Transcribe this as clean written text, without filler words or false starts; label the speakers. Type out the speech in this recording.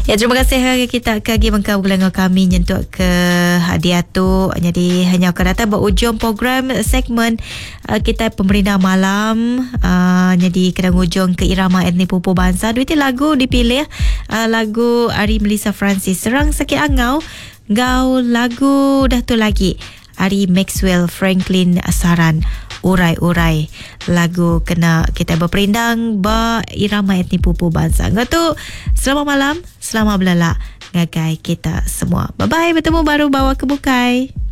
Speaker 1: Ya, terima kasih hari kita kagi mengkau gelangau kami nyentuk ke diatuk. Jadi hanya akan datang berujung program segmen kita pemerintah malam. Jadi kena ujung ke irama etnik pupu bangsa. Dua lagu dipilih, lagu Ari Melissa Francis Serang Sakit Angau, gau lagu dah tu lagi Ari Maxwell Franklin Saran Urai-urai. Lagu kena kita berperindang ba irama etnik pupu bangsa. Ngatu selamat malam, selamat belalak ngagai kita semua. Bye bye, bertemu baru bawa ke bukai.